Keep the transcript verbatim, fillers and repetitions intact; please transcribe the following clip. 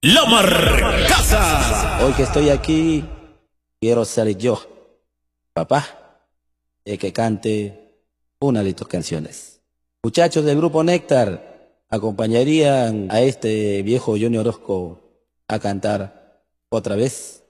La Marcaza. Hoy que estoy aquí, quiero ser yo, papá, el que cante una de tus canciones. Muchachos del grupo Néctar, acompañarían a este viejo Johnny Orozco a cantar otra vez.